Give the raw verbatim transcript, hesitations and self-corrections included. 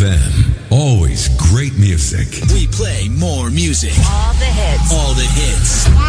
M. Always great music. We play more music. All the hits. All the hits.